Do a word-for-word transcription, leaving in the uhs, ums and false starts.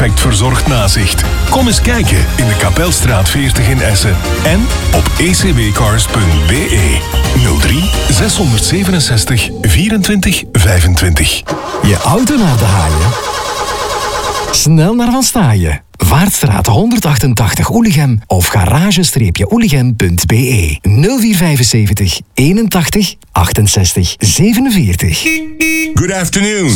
perfect verzorgd nazicht. Kom eens kijken in de Kapelstraat veertig in Essen en op e c w cars punt b e. nul drie zeshonderdzevenenzestig vierentwintig vijfentwintig. Je auto naar de haaien? Snel naar Van Staaien. Vaartstraat honderdachtentachtig Oelichem of garage-oelichem punt b e. nul vier vijfenzeventig eenentachtig achtenzestig zevenenveertig. Good afternoon.